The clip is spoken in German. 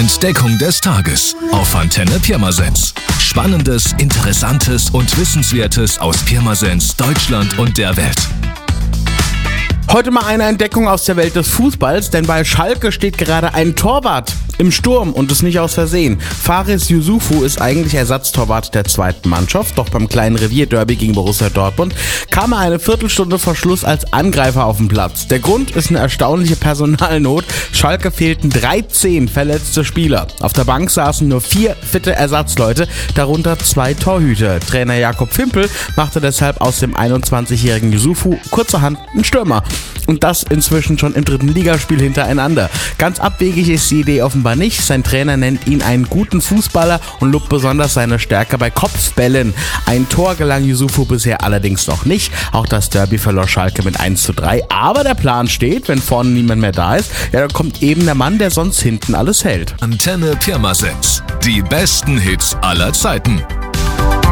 Entdeckung des Tages auf Antenne Pirmasens. Spannendes, Interessantes und Wissenswertes aus Pirmasens, Deutschland und der Welt. Heute mal eine Entdeckung aus der Welt des Fußballs, denn bei Schalke steht gerade ein Torwart im Sturm und es nicht aus Versehen. Faris Yusufu ist eigentlich Ersatztorwart der zweiten Mannschaft, doch beim kleinen Revierderby gegen Borussia Dortmund kam er eine Viertelstunde vor Schluss als Angreifer auf den Platz. Der Grund ist eine erstaunliche Personalnot. Schalke fehlten 13 verletzte Spieler. Auf der Bank saßen nur 4 fitte Ersatzleute, darunter 2 Torhüter. Trainer Jakob Fimpel machte deshalb aus dem 21-jährigen Yusufu kurzerhand einen Stürmer. Und das inzwischen schon im 3. Ligaspiel hintereinander. Ganz abwegig ist die Idee offenbar nicht. Sein Trainer nennt ihn einen guten Fußballer und lobt besonders seine Stärke bei Kopfbällen. Ein Tor gelang Yusufu bisher allerdings noch nicht. Auch das Derby verlor Schalke mit 1:3. Aber der Plan steht, wenn vorne niemand mehr da ist, ja, dann kommt eben der Mann, der sonst hinten alles hält. Antenne Pirmasens. Die besten Hits aller Zeiten.